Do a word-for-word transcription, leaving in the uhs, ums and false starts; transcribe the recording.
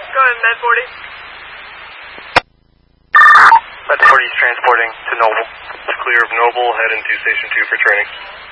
Go ahead, Med forty. Med forty is transporting to Noble. It's clear of Noble, head into Station two for training.